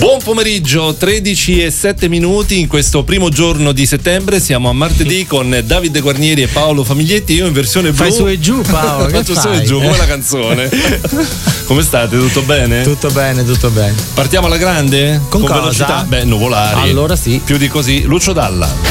Buon pomeriggio, 13:07 in questo primo giorno di settembre. Siamo a martedì con Davide Guarnieri e Paolo Famiglietti. Io in versione blu. Fai su e giù, Paolo. Faccio su e giù come la canzone. Come state? Tutto bene? Tutto bene, tutto bene. Partiamo alla grande? Con cosa? Velocità? Beh, nuvolari. Allora sì. Più di così. Lucio Dalla.